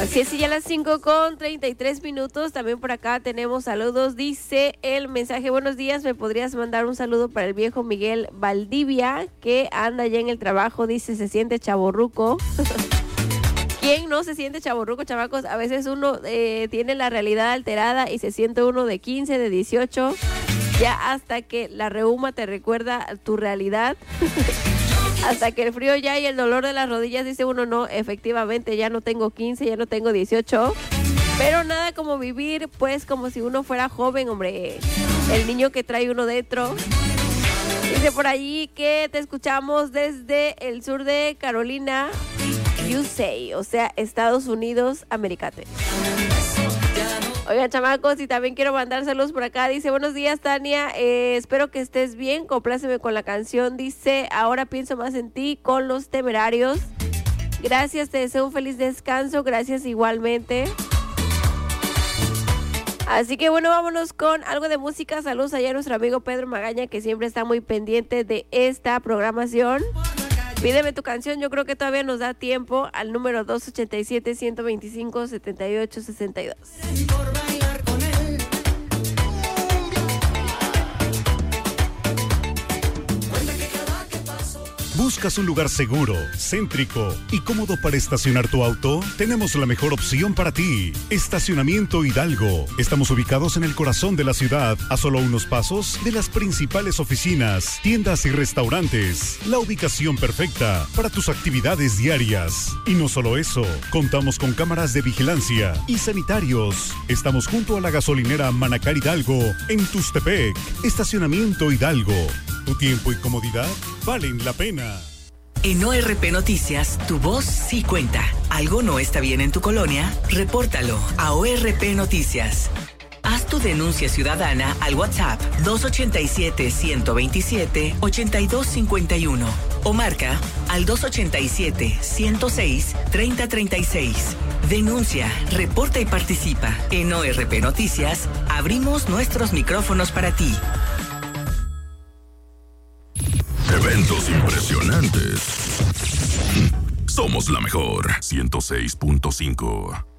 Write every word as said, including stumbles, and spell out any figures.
Así es, y ya las cinco con treinta y tres minutos. También por acá tenemos saludos. Dice el mensaje: buenos días, ¿me podrías mandar un saludo para el viejo Miguel Valdivia, que anda ya en el trabajo? Dice, se siente chavorruco. ¿Quién no se siente chavorruco, chamacos? A veces uno eh, tiene la realidad alterada y se siente uno de quince, de dieciocho, ya hasta que la reuma te recuerda tu realidad. Hasta que el frío ya y el dolor de las rodillas, dice uno, no, efectivamente, ya no tengo quince, ya no tengo dieciocho. Pero nada como vivir, pues, como si uno fuera joven, hombre. El niño que trae uno dentro. Dice por allí que te escuchamos desde el sur de Carolina, U S A, o sea, Estados Unidos, Americate. Oigan, chamacos, y también quiero mandar saludos por acá. Dice, buenos días, Tania, eh, espero que estés bien, compláceme con la canción. Dice, ahora pienso más en ti, con Los Temerarios. Gracias, te deseo un feliz descanso, gracias igualmente. Así que bueno, vámonos con algo de música. Saludos allá a nuestro amigo Pedro Magaña, que siempre está muy pendiente de esta programación. Pídeme tu canción, yo creo que todavía nos da tiempo, al número dos ochenta y siete, ciento veinticinco, setenta y ocho, sesenta y dos. ¿Buscas un lugar seguro, céntrico y cómodo para estacionar tu auto? Tenemos la mejor opción para ti. Estacionamiento Hidalgo. Estamos ubicados en el corazón de la ciudad, a solo unos pasos de las principales oficinas, tiendas y restaurantes. La ubicación perfecta para tus actividades diarias. Y no solo eso, contamos con cámaras de vigilancia y sanitarios. Estamos junto a la gasolinera Manacar Hidalgo, en Tustepec. Estacionamiento Hidalgo. Tu tiempo y comodidad valen la pena. En O R P Noticias, tu voz sí cuenta. ¿Algo no está bien en tu colonia? Repórtalo a O R P Noticias. Haz tu denuncia ciudadana al WhatsApp dos ochenta y siete, ciento veintisiete, ochenta y dos cincuenta y uno o marca al dos ochenta y siete, ciento seis, treinta treinta y seis. Denuncia, reporta y participa. En O R P Noticias, abrimos nuestros micrófonos para ti. Eventos impresionantes. Somos la mejor. ciento seis punto cinco.